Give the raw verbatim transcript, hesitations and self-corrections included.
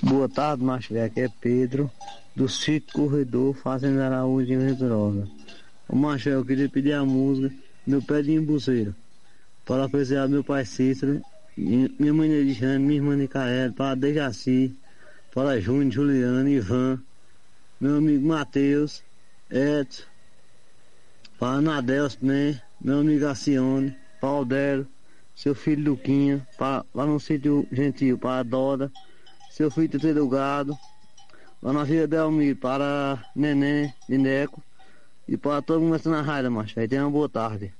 Boa tarde, macho velho. Aqui é Pedro, do sítio Corredor, Fazenda Araújo, em Venturosa. O macho velho, eu queria pedir a música Meu Pé de Embuceiro, para apreciar meu pai Cícero, minha mãe Elijane, minha irmã Nicael, para Dejaci, para Júnior, Juliano, Ivan, meu amigo Matheus, Edson, para Anadelso também, meu amigo Acione, para Aldero, seu filho Luquinha, para, lá no sítio Gentil, para a Doda, seu filho Tete do Gado, lá na Vila Delmir, para Neném, Lineco, e para todo mundo na raia, macho. Aí tenha uma boa tarde.